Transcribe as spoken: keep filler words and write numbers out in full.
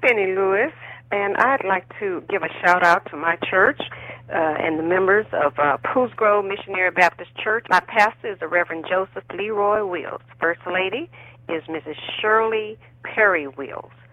Penny Lewis, and I'd like to give a shout-out to my church uh, and the members of uh, Poos Grove Missionary Baptist Church. My pastor is the Reverend Joseph Leroy Wills. First Lady is Missus Shirley Perry Wills.